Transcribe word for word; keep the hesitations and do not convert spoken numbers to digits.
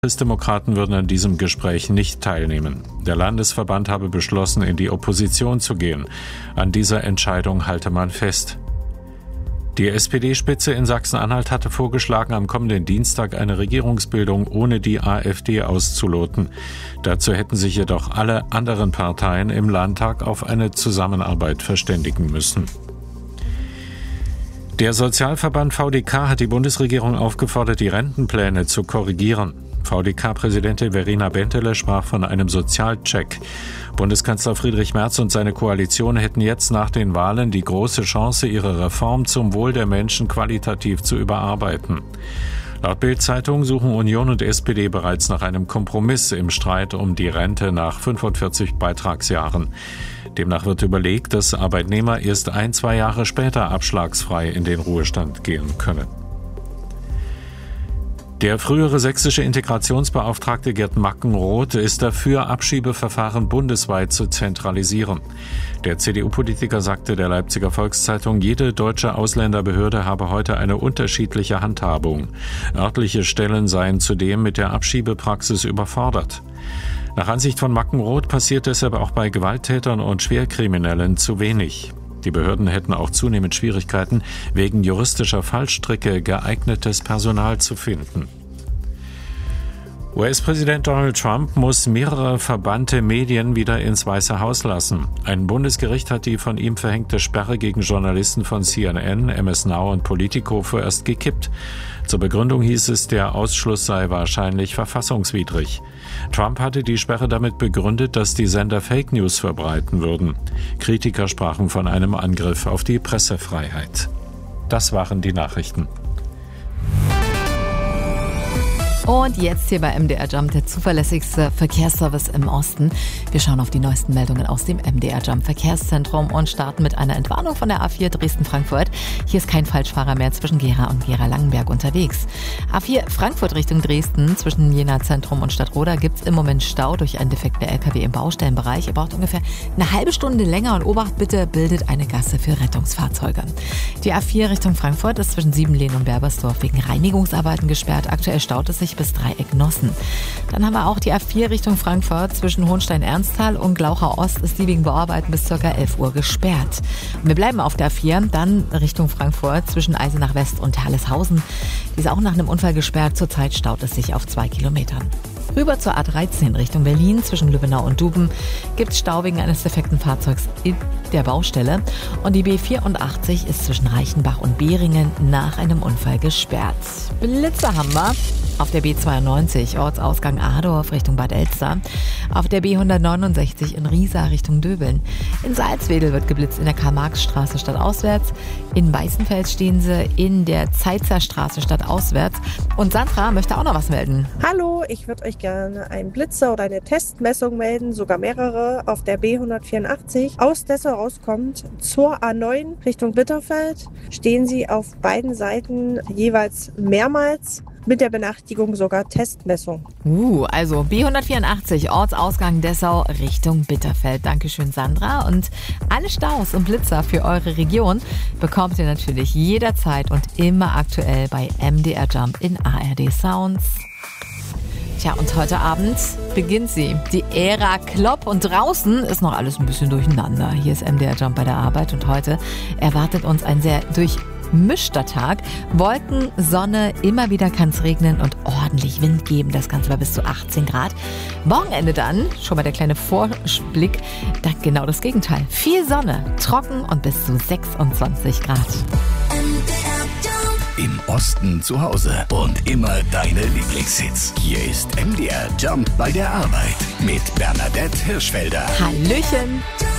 Christdemokraten würden an diesem Gespräch nicht teilnehmen. Der Landesverband habe beschlossen, in die Opposition zu gehen. An dieser Entscheidung halte man fest. Die S P D-Spitze in Sachsen-Anhalt hatte vorgeschlagen, am kommenden Dienstag eine Regierungsbildung ohne die AfD auszuloten. Dazu hätten sich jedoch alle anderen Parteien im Landtag auf eine Zusammenarbeit verständigen müssen. Der Sozialverband V D K hat die Bundesregierung aufgefordert, die Rentenpläne zu korrigieren. V D K-Präsidentin Verena Bentele sprach von einem Sozialcheck. Bundeskanzler Friedrich Merz und seine Koalition hätten jetzt nach den Wahlen die große Chance, ihre Reform zum Wohl der Menschen qualitativ zu überarbeiten. Laut Bild-Zeitung suchen Union und S P D bereits nach einem Kompromiss im Streit um die Rente nach fünfundvierzig Beitragsjahren. Demnach wird überlegt, dass Arbeitnehmer erst ein, zwei Jahre später abschlagsfrei in den Ruhestand gehen können. Der frühere sächsische Integrationsbeauftragte Gerd Mackenroth ist dafür, Abschiebeverfahren bundesweit zu zentralisieren. Der C D U-Politiker sagte der Leipziger Volkszeitung, jede deutsche Ausländerbehörde habe heute eine unterschiedliche Handhabung. Örtliche Stellen seien zudem mit der Abschiebepraxis überfordert. Nach Ansicht von Mackenroth passiert deshalb auch bei Gewalttätern und Schwerkriminellen zu wenig. Die Behörden hätten auch zunehmend Schwierigkeiten, wegen juristischer Fallstricke geeignetes Personal zu finden. U S-Präsident Donald Trump muss mehrere verbannte Medien wieder ins Weiße Haus lassen. Ein Bundesgericht hat die von ihm verhängte Sperre gegen Journalisten von C N N, M S Now und Politico vorerst gekippt. Zur Begründung hieß es, der Ausschluss sei wahrscheinlich verfassungswidrig. Trump hatte die Sperre damit begründet, dass die Sender Fake News verbreiten würden. Kritiker sprachen von einem Angriff auf die Pressefreiheit. Das waren die Nachrichten. Und jetzt hier bei M D R Jump, der zuverlässigste Verkehrsservice im Osten. Wir schauen auf die neuesten Meldungen aus dem M D R Jump Verkehrszentrum und starten mit einer Entwarnung von der A vier Dresden-Frankfurt. Hier ist kein Falschfahrer mehr zwischen Gera und Gera-Langenberg unterwegs. A vier Frankfurt Richtung Dresden, zwischen Jena Zentrum und Stadtroda gibt's im Moment Stau durch einen defekten L K W im Baustellenbereich. Ihr braucht ungefähr eine halbe Stunde länger und Obacht bitte, bildet eine Gasse für Rettungsfahrzeuge. Die A vier Richtung Frankfurt ist zwischen Siebenlehn und Berbersdorf wegen Reinigungsarbeiten gesperrt. Aktuell staut es sich bis Dreieck-Nossen. Dann haben wir auch die A vier Richtung Frankfurt zwischen Hohenstein-Ernsthal und Glauchau Ost ist die wegen Bauarbeiten bis ca. elf Uhr gesperrt. Und wir bleiben auf der A vier, dann Richtung Frankfurt zwischen Eisenach West und Herleshausen. Die ist auch nach einem Unfall gesperrt. Zurzeit staut es sich auf zwei Kilometern. Rüber zur A dreizehn Richtung Berlin zwischen Lübbenau und Duben gibt es Stau wegen eines defekten Fahrzeugs in der Baustelle. Und die B vierundachtzig ist zwischen Reichenbach und Behringen nach einem Unfall gesperrt. Blitze haben wir auf der B zweiundneunzig Ortsausgang Adorf Richtung Bad Elster, auf der B hundertneunundsechzig in Riesa Richtung Döbeln. In Salzwedel wird geblitzt in der Karl-Marx-Straße stadtauswärts, in Weißenfels stehen sie in der Zeitzer Straße stadtauswärts. Und Sandra möchte auch noch was melden. Hallo, ich würde euch gerne einen Blitzer oder eine Testmessung melden, sogar mehrere, auf der B hundertvierundachtzig aus Dessau rauskommt zur A neun Richtung Bitterfeld. Stehen sie auf beiden Seiten jeweils mehrmals mit der Benachrichtigung sogar Testmessung. Uh, also B hundertvierundachtzig Ortsausgang Dessau Richtung Bitterfeld. Dankeschön, Sandra. Und alle Staus und Blitzer für eure Region bekommt ihr natürlich jederzeit und immer aktuell bei M D R Jump in A R D Sounds. Tja, und heute Abend beginnt sie. Die Ära Klopp und draußen ist noch alles ein bisschen durcheinander. Hier ist M D R Jump bei der Arbeit und heute erwartet uns ein sehr durchmischter Tag. Wolken, Sonne, immer wieder kann es regnen und ordentlich Wind geben. Das Ganze bei bis zu achtzehn Grad. Wochenende dann, schon mal der kleine Vorblick, dann genau das Gegenteil. Viel Sonne, trocken und bis zu sechsundzwanzig Grad. Im Osten zu Hause und immer deine Lieblingshits. Hier ist M D R Jump bei der Arbeit mit Bernadette Hirschfelder. Hallöchen!